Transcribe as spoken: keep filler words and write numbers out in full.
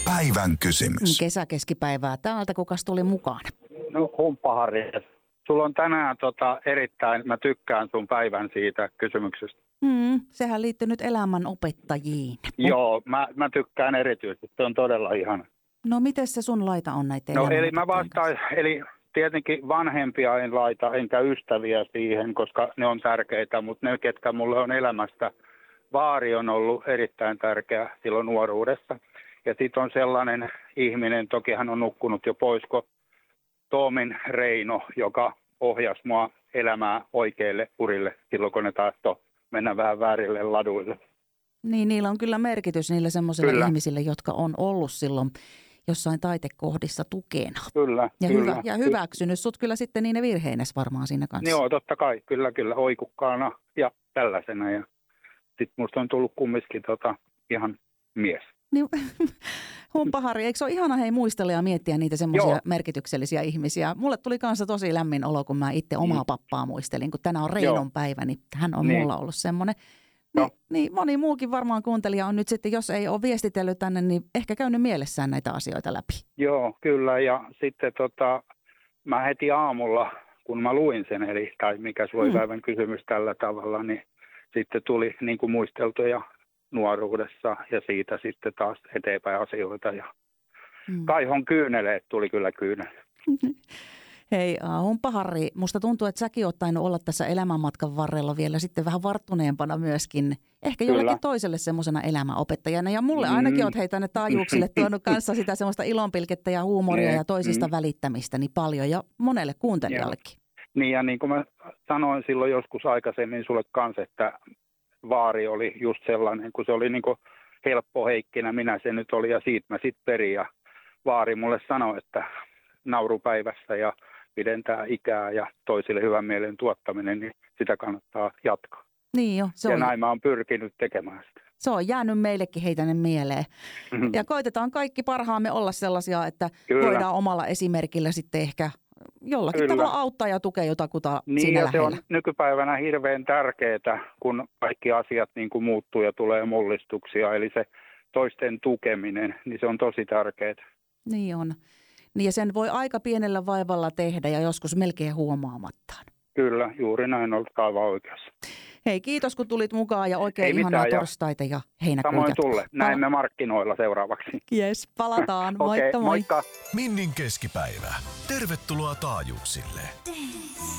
Päivän kysymys. Kesäkeskipäivää täältä, kukas tuli mukaan? No humppa Harri. Sulla on tänään tota, erittäin, mä tykkään sun päivän siitä kysymyksestä. Mm, sehän liittyy nyt elämän opettajiin. Joo, mä, mä tykkään erityisesti, se on todella ihana. No miten se sun laita on näitä No eli mä elämänopettajien vastaan, eli tietenkin vanhempia en laita, enkä ystäviä siihen, koska ne on tärkeitä, mutta ne, ketkä mulle on elämästä, vaari on ollut erittäin tärkeä silloin nuoruudessa. Ja sitten on sellainen ihminen, toki hän on nukkunut jo pois, kun Toomin Reino, joka ohjasi mua elämää oikeille urille silloin, kun ne tahtoi mennä vähän väärille laduille. Niin, niillä on kyllä merkitys niille semmoisille Kyllä. ihmisille, jotka on ollut silloin jossain taitekohdissa tukena. Kyllä, Ja, kyllä. hyvä, ja hyväksynyt sut kyllä sitten niine virheines varmaan siinä kanssa. Joo, totta kai, kyllä, kyllä, oikukkaana ja tällaisena. Ja sitten musta on tullut kumminkin tota, ihan mies. Niin, humppa Harri, eikö se ole ihana hei muistella ja miettiä niitä semmoisia Joo. merkityksellisiä ihmisiä? Mulle tuli kanssa tosi lämmin olo, kun mä itse omaa pappaa muistelin, kun tänään on Reinon Joo. päivä, niin hän on Niin. mulla ollut semmoinen. Joo. Niin, niin moni muukin varmaan kuuntelija on nyt sitten, jos ei ole viestitellyt tänne, niin ehkä käynyt mielessään näitä asioita läpi. Joo, kyllä. Ja sitten tota, mä heti aamulla, kun mä luin sen, eli tai mikä se oli Hmm. päivän kysymys tällä tavalla, niin sitten tuli niin kuin muisteltuja nuoruudessa ja siitä sitten taas eteenpäin asioita. Ja Mm. kaihon kyyneleet tuli kyllä kyyneleet. Hei, äh, humppa Harri, musta tuntuu, että säkin oot tainnut olla tässä elämänmatkan varrella vielä sitten vähän varttuneempana myöskin. Ehkä Kyllä. jollekin toiselle semmoisena elämäopettajana. Ja mulle ainakin Mm. oot hei tänne taajuuksille tuonut kanssa sitä semmoista ilonpilkettä ja huumoria Ne. ja toisista Mm. välittämistä niin paljon ja monelle kuuntelijallekin. Niin ja niin kuin mä sanoin silloin joskus aikaisemmin sulle kanssa, että vaari oli just sellainen, kun se oli niin kuin helppo heikkinä, minä se nyt oli ja siitä mä sitten perin ja vaari mulle sanoi, että naurupäivässä ja pidentää ikää ja toisille hyvän mielen tuottaminen, niin sitä kannattaa jatkaa. Niin jo, se ja on, näin mä oon pyrkinyt tekemään sitä. se on jäänyt meillekin heitä tänne mieleen. Mhm. Ja koitetaan kaikki parhaamme olla sellaisia, että Kyllä. voidaan omalla esimerkillä sitten ehkä jollakin Kyllä. tavalla auttaa ja tukea jotakuta Niin siinä ja lähellä. se on nykypäivänä hirveän tärkeää, kun kaikki asiat niin kuin muuttuu ja tulee mullistuksia, eli se toisten tukeminen, niin se on tosi tärkeää. Niin on. Niin ja sen voi aika pienellä vaivalla tehdä ja joskus melkein huomaamattaan. Kyllä, juuri näin olet aivan oikeassa. Hei, kiitos kun tulit mukaan ja oikein Ei ihanaa mitään, ja torstaita ja heinäkuun Samoin jatkoa. tulle. Näemme markkinoilla seuraavaksi. Jes, palataan. Moikka Okei, moi. moikka. Minnin keskipäivä. Tervetuloa taajuuksille.